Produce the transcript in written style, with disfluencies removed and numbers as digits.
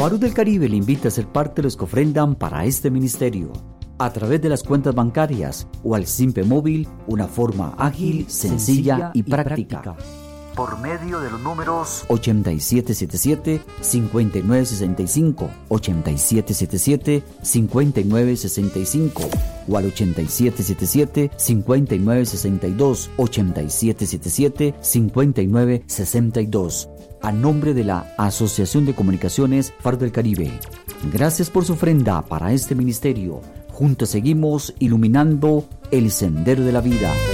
Faro del Caribe le invita a ser parte de los que ofrendan para este ministerio. A través de las cuentas bancarias o al Simpe Móvil, una forma ágil, sencilla y práctica. Por medio de los números 8777-5965, 8777-5965 o al 8777-5962, 8777-5962. A nombre de la Asociación de Comunicaciones Faro del Caribe. Gracias por su ofrenda para este ministerio. Juntos seguimos iluminando el sendero de la vida.